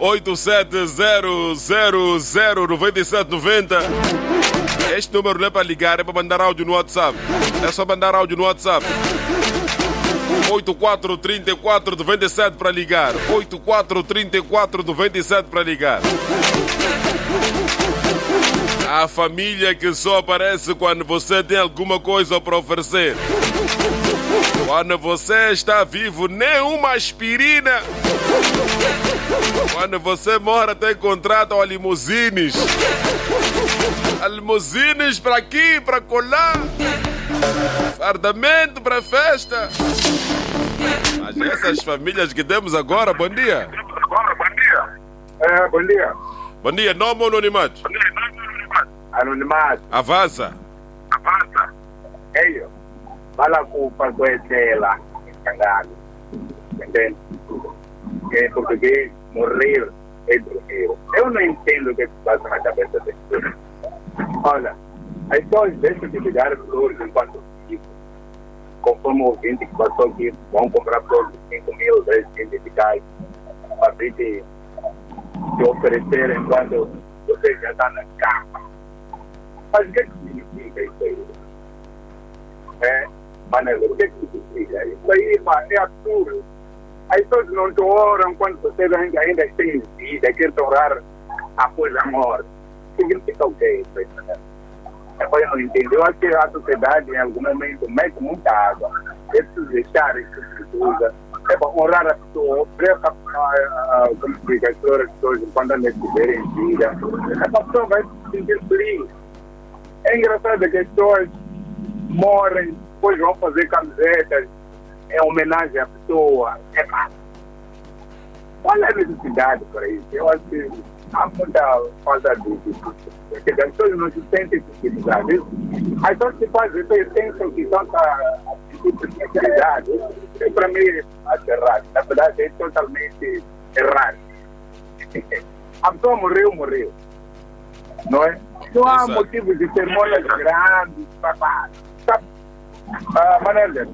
87009790. Este número não é para ligar, é para mandar áudio no WhatsApp. É só mandar áudio no WhatsApp. 843497 para ligar. 843497 para ligar. A família que só aparece quando você tem alguma coisa para oferecer. Quando você está vivo, nem uma aspirina. Quando você mora, até contratam a limusines. A limusines para aqui, para colar. Fardamento para festa. Mas essas famílias que temos agora, bom dia. Bom dia. Bom dia, nome ou anonimato? Anonimato. Avança. Eu. Fala com o Paguetela, Cangado. Entende? Que em português, morrer é dormir. Eu não entendo o que se passa na cabeça das pessoas. Olha, as pessoas deixam de ligar flores enquanto vivem. Conforme o ouvinte que passou aqui, vão comprar flores de 5 mil, 10 mil reais, para vir de oferecer enquanto você já está na cama. Mas o que significa isso aí? Manela, o que significa? Isso aí é absurdo. As pessoas não te oram quando você ainda tem vida, quer orar após a morte. Significa o que isso aí, Manela? Eu não entendo. Eu acho que a sociedade, em algum momento, mete muita água. É preciso deixar isso que usa. É para honrar a pessoa, como explica as pessoas quando elas estiverem em vida. A pessoa vai se sentir feliz. É engraçado que as pessoas morrem, depois vão fazer camisetas em homenagem à pessoa. Qual é a necessidade para isso? Eu acho que há muita falta de porque as pessoas não se sentem sensibilizadas. As pessoas que fazem pensam que são sensibilizadas. Isso para mim acho errado. Na verdade é totalmente errado. A pessoa morreu. Não é? Não há motivo de cerimônias grandes, papá. Manela,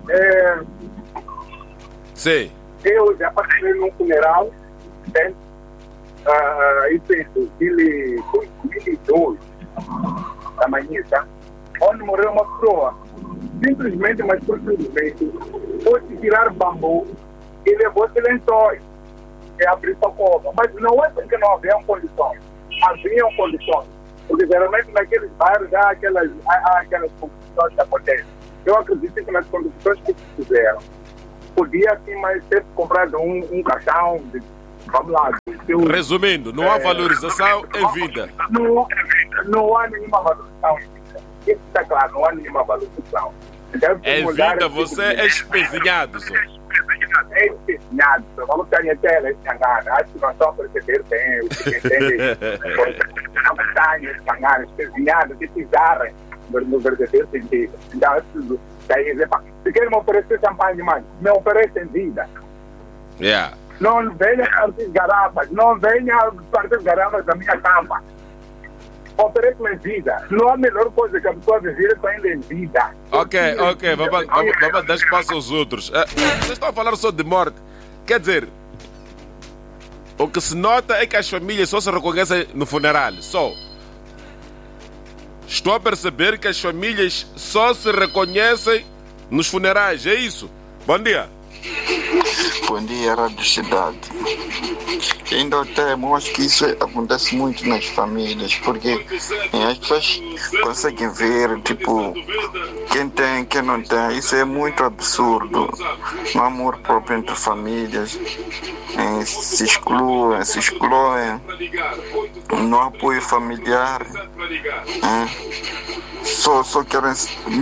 sim. Eu já participei num funeral, né? Isso em 2002, da manhã, tá? Onde morreu uma pessoa, simplesmente, mas por simplesmente, foi tirar bambu e levou-se lençóis e abriu a cova. Mas não é porque não haviam condições, haviam condições. Porque geralmente naqueles bairros há aquelas condições que acontecem. Eu acredito que nas condições que se fizeram, podia sim, mas ter comprado um caixão de, vamos lá. Resumindo, não há valorização em vida. Não há nenhuma valorização em vida. Isso está claro, não há nenhuma valorização. Em vida você é espezinhado, senhor. É espezinhado. Vamos ter até escangada. Acho que nós só perceber bem o que entende. A montanha escangada, espezinhada, de pisarem no verdadeiro sentido. Então, é tudo. Daí, se querem me oferecer champanhe demais, me oferecem vida. Yeah. Não venha partir garrafas, não venha partir garrafas da minha cama. Oferece-me vida. Não há melhor coisa que a pessoa viver com ainda em vida. Ok, vamos dar espaço aos outros. Vocês estão a falar só de morte. Quer dizer, o que se nota é que as famílias só se reconhecem no funeral. Só. Estou a perceber que as famílias só se reconhecem nos funerais. É isso? Bom dia. Bom dia, Rádio Cidade. Ainda eu temo, acho que isso acontece muito nas famílias, porque as pessoas conseguem ver, tipo, quem tem, quem não tem. Isso é muito absurdo. No amor próprio entre famílias, se excluem, no apoio familiar. Só querem,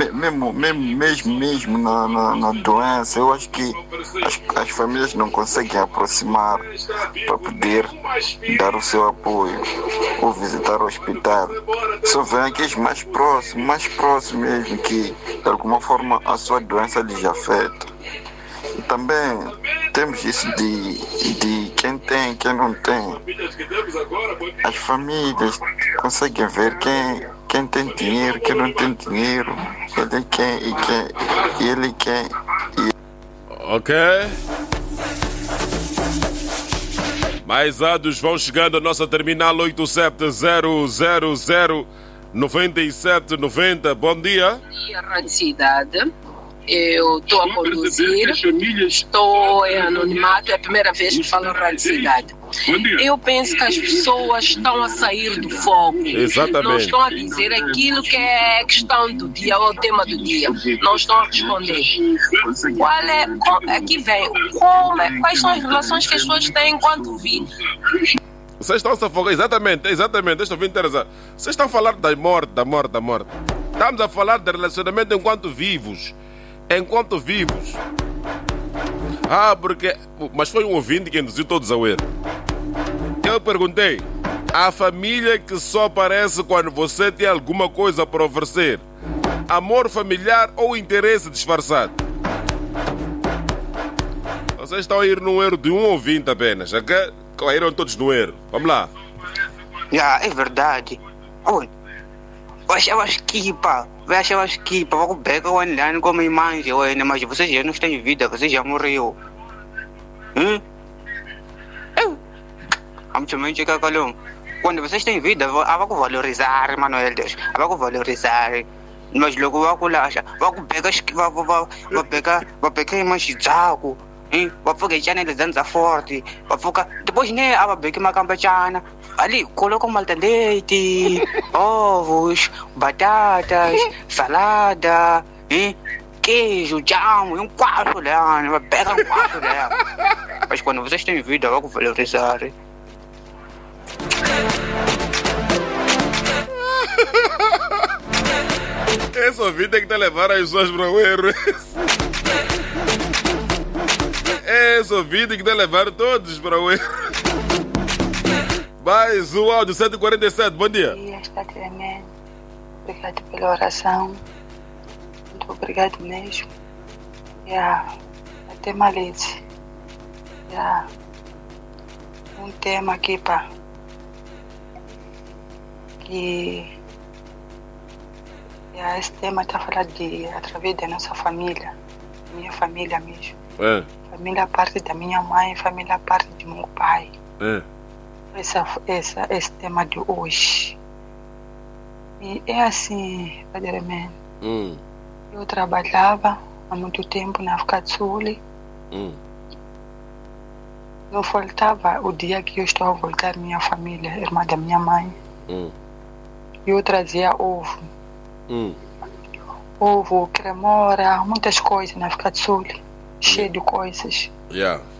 mesmo na doença, eu acho que as famílias não conseguem aproximar para poder dar o seu apoio ou visitar o hospital. Só vem aqueles mais próximos mesmo, que de alguma forma a sua doença lhes afeta. E também temos isso de quem tem, quem não tem. As famílias conseguem ver quem tem dinheiro, quem não tem dinheiro, ele quer e ele quer. Ok. Mais dados vão chegando à nossa terminal 87009790. Bom dia. A radicidade. Eu estou a conduzir, estou em anonimato, é a primeira vez que falo radicidade. Eu penso que as pessoas estão a sair do foco. Exatamente. Não estão a dizer aquilo que é a questão do dia ou o tema do dia. Não estão a responder. Aqui vem, quais são as relações que as pessoas têm enquanto vivem? Vocês estão a focar, exatamente, deixa eu ver interessante. Vocês estão a falar da morte. Estamos a falar de relacionamento enquanto vivos. Mas foi um ouvinte que induziu todos ao erro. Eu perguntei, a família que só aparece quando você tem alguma coisa para oferecer, amor familiar ou interesse disfarçado? Vocês estão a ir no erro de um ouvinte apenas, ok? Caíram todos no erro. Vamos lá. É verdade. Oi. Eu acho que, vou pegar o online como imagem, mas vocês já não estão em vida, vocês já morreu. Quando vocês têm vida, eu vou valorizar, Manuel Deus. Eu vou valorizar. Mas logo eu vou lá, vou pegar imagem de saco. Vou pegar janelas dança forte. Depois nem eu vou pegar uma campechana. Ali, coloca uma leite, ovos, batatas, salada, queijo, jam, um quarto dela, vai pegar um quarto dela. Mas quando vocês têm vida, eu vou valorizar. Esse ouvido tem que te levar as pessoas para o erro. Esse ouvido tem que te levar todos para o erro. Mais um áudio 147, bom dia. Está tremendo. Obrigado pela oração. Muito obrigado mesmo. Até malete. Um tema aqui, pá. Esse tema está falando através da nossa família. Minha família mesmo. Família parte da minha mãe, família parte do meu pai. Esse tema de hoje. E é assim, Padre Man. Eu trabalhava há muito tempo na África do Sul. Não faltava o dia que eu estou a voltar minha família, irmã da minha mãe. Eu trazia ovo. Ovo, cremora, muitas coisas na África do Sul. Cheio de coisas.